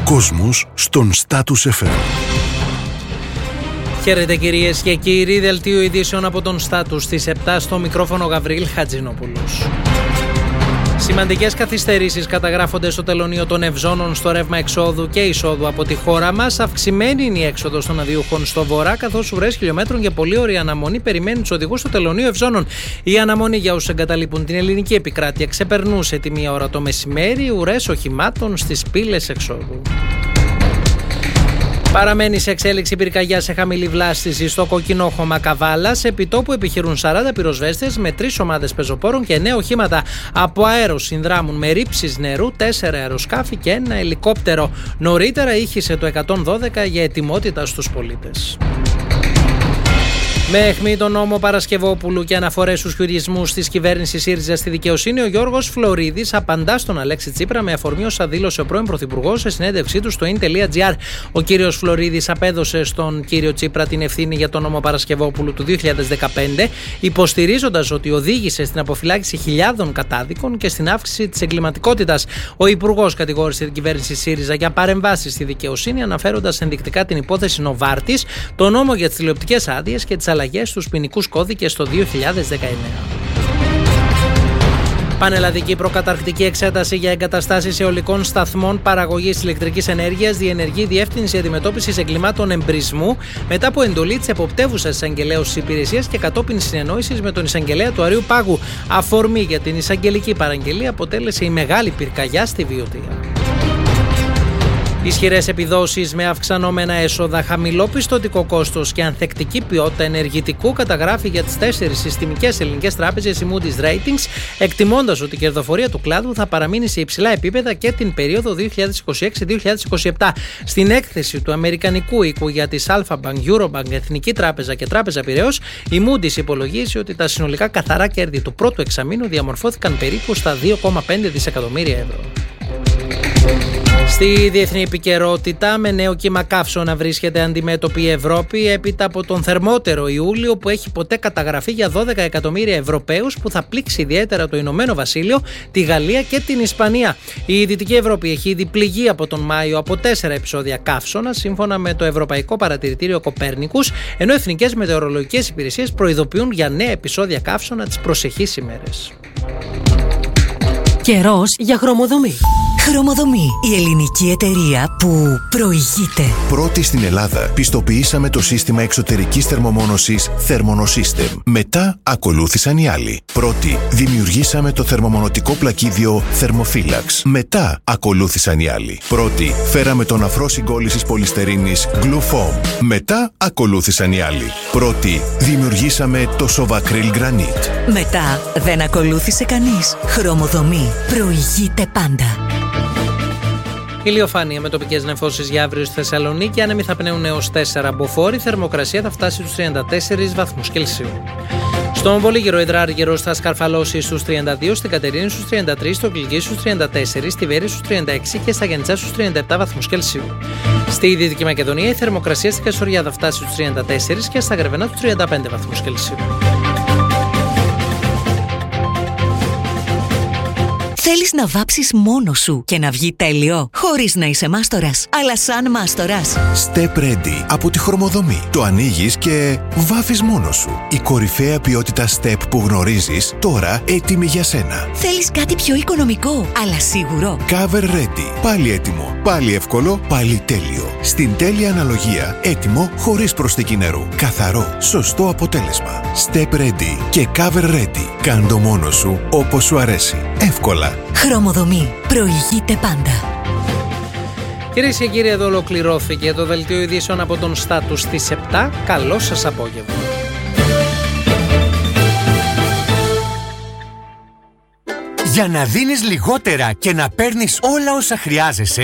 κόσμος στον Status FM. Χαίρετε κυρίες και κύριοι, δελτίο ειδήσεων από τον Status στις 7, στο μικρόφωνο Γαβρίλ Χατζηνόπουλος. Σημαντικές καθυστερήσεις καταγράφονται στο τελωνείο των Ευζώνων στο ρεύμα εξόδου και εισόδου από τη χώρα μας. Αυξημένη είναι η έξοδος των αδειούχων στο βορρά, καθώς ουρές χιλιόμετρων και πολύ ωραία αναμονή περιμένουν τους οδηγούς στο τελωνείο Ευζώνων. Η αναμονή για όσους εγκαταλείπουν την ελληνική επικράτεια ξεπερνούσε τη 1 ώρα το μεσημέρι, ουρές οχημάτων στις πύλες εξόδου. Παραμένει σε εξέλιξη πυρκαγιά σε χαμηλή βλάστηση στο κοκκινόχωμα Καβάλας. Επιτόπου επιχειρούν 40 πυροσβέστες με 3 ομάδες πεζοπόρων και 9 οχήματα από αέρο συνδράμουν με ρήψεις νερού, 4 αεροσκάφη και 1 ελικόπτερο. Νωρίτερα ήχησε το 112 για ετοιμότητα στους πολίτες. Με αιχμή τον νόμο Παρασκευόπουλου και αναφορές στους χειρισμούς της κυβέρνησης ΣΥΡΙΖΑ στη δικαιοσύνη, ο Γιώργος Φλωρίδης απαντά στον Αλέξη Τσίπρα με αφορμή όσα δήλωσε ο πρώην Πρωθυπουργός σε συνέντευξή του στο in.gr. Ο κύριος Φλωρίδης απέδωσε στον κύριο Τσίπρα την ευθύνη για τον νόμο Παρασκευόπουλου του 2015, υποστηρίζοντας ότι οδήγησε στην αποφυλάκηση χιλιάδων κατάδικων και στην αύξηση της εγκληματικότητας. Ο Υπουργός κατηγόρησε την κυβέρνηση ΣΥΡΙΖΑ για παρεμβάσεις στη δικαιοσύνη, αναφέροντας ενδεικτικά την υπόθεση Νοβάρτης, τον νόμο για τις τηλεοπτικές άδειες και τις αλλαγές στους ποινικούς κώδικες το 2019. Πανελλαδική προκαταρκτική εξέταση για εγκαταστάσεις αιωλικών σταθμών παραγωγής ηλεκτρικής ενέργειας διενεργεί Διεύθυνση Αντιμετώπισης Εγκλημάτων Εμπρισμού μετά από εντολή της εποπτεύουσας εισαγγελέως της υπηρεσίας και κατόπιν συνεννόησης με τον εισαγγελέα του Αρείου Πάγου. Αφορμή για την εισαγγελική παραγγελία αποτέλεσε η μεγάλη πυρκαγιά στη Βιωτία. Ισχυρές επιδόσεις με αυξανόμενα έσοδα, χαμηλό πιστωτικό κόστος και ανθεκτική ποιότητα ενεργητικού καταγράφει για τις 4 συστημικές ελληνικές τράπεζες η Moody's Ratings, εκτιμώντας ότι η κερδοφορία του κλάδου θα παραμείνει σε υψηλά επίπεδα και την περίοδο 2026-2027. Στην έκθεση του Αμερικανικού οίκου για τις Alpha Bank, Eurobank, Εθνική Τράπεζα και Τράπεζα Πειραιώς, η Moody's υπολογίζει ότι τα συνολικά καθαρά κέρδη του πρώτου εξαμήνου διαμορφώθηκαν περίπου στα 2,5 δισεκατομμύρια ευρώ. Στη διεθνή επικαιρότητα, με νέο κύμα καύσωνα βρίσκεται αντιμέτωπη η Ευρώπη έπειτα από τον θερμότερο Ιούλιο που έχει ποτέ καταγραφεί για 12 εκατομμύρια Ευρωπαίους, που θα πλήξει ιδιαίτερα το Ηνωμένο Βασίλειο, τη Γαλλία και την Ισπανία. Η Δυτική Ευρώπη έχει ήδη πληγεί από τον Μάιο από 4 επεισόδια καύσωνα, σύμφωνα με το Ευρωπαϊκό Παρατηρητήριο Κοπέρνικους, ενώ εθνικές μετεωρολογικές υπηρεσίες προειδοποιούν για νέα επεισόδια καύσωνα τις προσεχείς ημέρες. Καιρός για χρωμοδομή. Χρωμοδομή, η ελληνική εταιρεία που προηγείται. Πρώτη στην Ελλάδα πιστοποιήσαμε το σύστημα εξωτερικής θερμομόνωσης Thermonosystem. Μετά ακολούθησαν οι άλλοι. Πρώτη δημιουργήσαμε το θερμομονωτικό πλακίδιο Thermophilax. Μετά ακολούθησαν οι άλλοι. Πρώτη φέραμε τον αφρό συγκόλλησης πολυστερίνης Glufoam. Μετά ακολούθησαν οι άλλοι. Πρώτη δημιουργήσαμε το Sovacryl Granite. Μετά δεν ακολούθησε κανείς. Χρωμοδομή προηγείται πάντα. Ηλιοφάνεια με τοπικές νεφώσεις για αύριο στη Θεσσαλονίκη. Άνεμοι θα πνέουν έως 4 μποφόρ. Η θερμοκρασία θα φτάσει στους 34 βαθμούς Κελσίου. Στον Βολίγυρο υδράργυρος θα σκαρφαλώσει στους 32, στην Κατερίνη στους 33, στο Κλικί στους 34, στη Βέρη στους 36 και στα Γιαννιτσά στους 37 βαθμούς Κελσίου. Στη Δυτική Μακεδονία η θερμοκρασία στη Χασοριά θα φτάσει στους 34 και στα Γρεβενά στους 35 βαθμούς Κελσίου. Θέλεις να βάψεις μόνος σου και να βγει τέλειο, χωρίς να είσαι μάστορας, αλλά σαν μάστορας. Step Ready από τη Χρωμοδομή. Το ανοίγεις και βάφεις μόνος σου. Η κορυφαία ποιότητα Step που γνωρίζεις, τώρα έτοιμη για σένα. Θέλεις κάτι πιο οικονομικό, αλλά σίγουρο. Cover Ready. Πάλι έτοιμο. Πάλι εύκολο. Πάλι τέλειο. Στην τέλεια αναλογία. Έτοιμο χωρίς προσθήκη νερού. Καθαρό. Σωστό αποτέλεσμα. Step Ready και Cover Ready. Κάν' το μόνος σου όπως σου αρέσει. Εύκολα. Χρωμοδομή. Προηγείται πάντα. Κυρίες και κύριοι, εδώ ολοκληρώθηκε το δελτίο ειδήσεων από τον Status στις 7. Καλό σας απόγευμα. Για να δίνεις λιγότερα και να παίρνεις όλα όσα χρειάζεσαι,